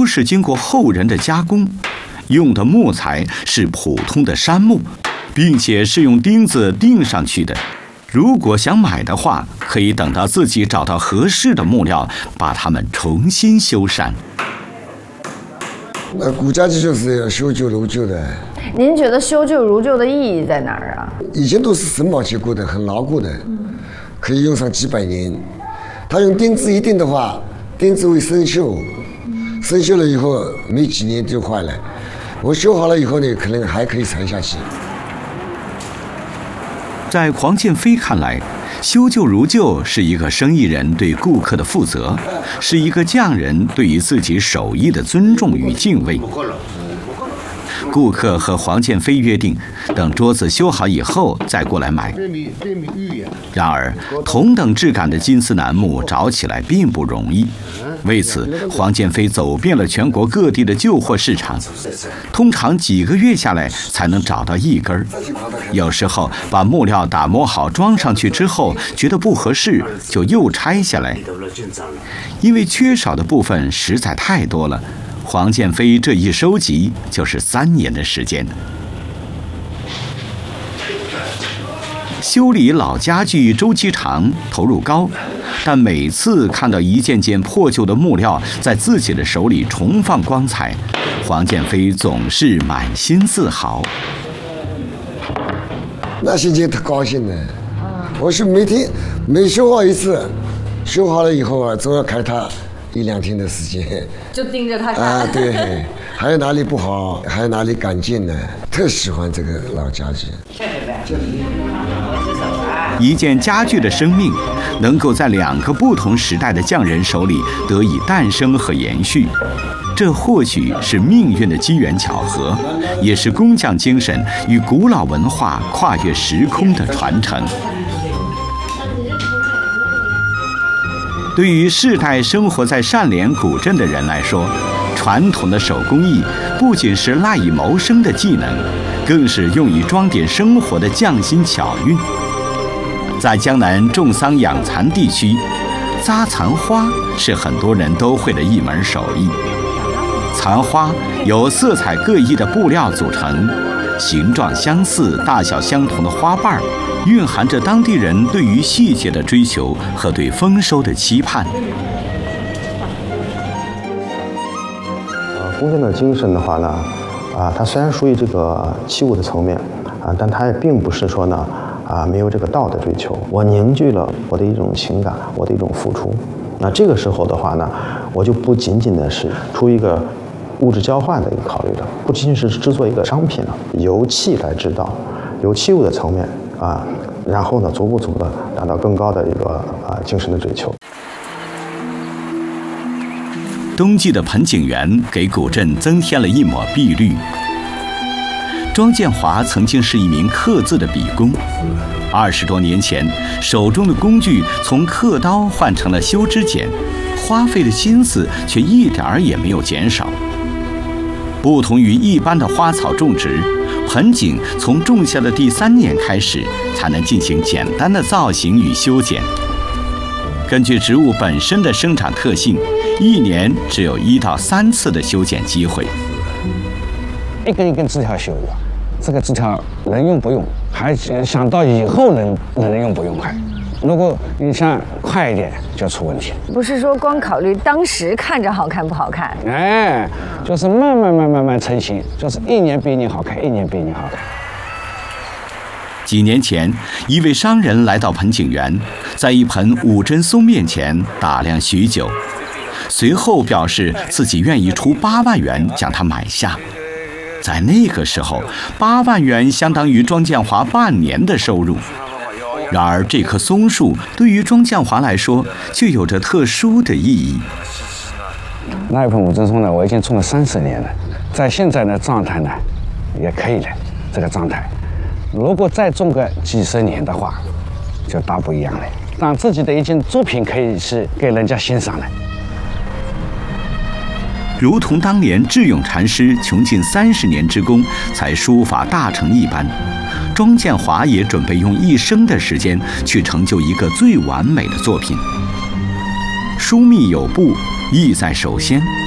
都是经过后人的加工，用的木材是普通的杉木，并且是用钉子钉上去的。如果想买的话，可以等到自己找到合适的木料，把它们重新修缮。 古家具就是要修旧如旧的。 您觉得修旧如旧的意义在哪儿啊？ 以前都是榫卯结构的，很牢固的，可以用上几百年。它用钉子一钉的话，钉子会生锈，生锈了以后没几年就坏了。我修好了以后呢，可能还可以传下去。 在黄建飞看来，修旧如旧是一个生意人对顾客的负责，是一个匠人对于自己手艺的尊重与敬畏。顾客和黄建飞约定，等桌子修好以后再过来买。然而，同等质感的金丝楠木找起来并不容易。为此，黄建飞走遍了全国各地的旧货市场，通常几个月下来才能找到一根。有时候把木料打磨好装上去之后，觉得不合适，就又拆下来。因为缺少的部分实在太多了，黄建飞这一收集就是3年的时间。修理老家具周期长，投入高，但每次看到一件件破旧的木料在自己的手里重放光彩，黄建飞总是满心自豪。 那心情特高兴的。我是每修好一次，修好了以后啊，总要开它1-2天的时间， 就盯着它看啊，对，还有哪里不好，还有哪里改进呢？特喜欢这个老家具。 一件家具的生命，能够在2个不同时代的匠人手里得以诞生和延续，这或许是命运的机缘巧合，也是工匠精神与古老文化跨越时空的传承。对于世代生活在单连古镇的人来说，传统的手工艺不仅是赖以谋生的技能，更是用以装点生活的匠心巧运。在江南种桑养蚕地区，扎蚕花是很多人都会的一门手艺。蚕花由色彩各异的布料组成，形状相似、大小相同的花瓣蕴含着当地人对于细节的追求和对丰收的期盼。 工匠的精神的话呢，它虽然属于这个器物的层面，但它也并不是说呢，没有这个道的追求。我凝聚了我的一种情感，我的一种付出。那这个时候的话呢，我就不仅仅的是出一个物质交换的一个考虑了，不仅仅是制作一个商品了，由器来制造，由器物的层面然后呢，逐步的达到更高的一个精神的追求。 冬季的盆景园给古镇增添了一抹碧绿。庄建华曾经是一名刻字的笔工，20多年前，手中的工具从刻刀换成了修枝剪，花费的心思却一点儿也没有减少。不同于一般的花草种植，盆景从种下的第3年开始，才能进行简单的造型与修剪。根据植物本身的生长特性，1年只有1到3次的修剪机会。 一根一根枝条修的，这个枝条能用不用，还想到以后能用不用快。如果你想快一点，就出问题。 不是说光考虑当时看着好看不好看， 就是慢慢成型，就是1年比1年好看，1年比1年好看。 几年前，一位商人来到盆景园，在一盆5针松面前打量许久，随后表示自己愿意出8万元将它买下。在那个时候，8万元相当于庄建华半年的收入。然而，这棵松树对于庄建华来说，却有着特殊的意义。 那一盆5针松呢，我已经种了30年了，在现在的状态呢，也可以了。这个状态，如果再种个几10年的话，就大不一样了。让自己的一件作品可以是给人家欣赏的。 如同当年智勇禅师穷尽30年之功才书法大成一般，庄建华也准备用一生的时间去成就一个最完美的作品。疏密有步，意在首先。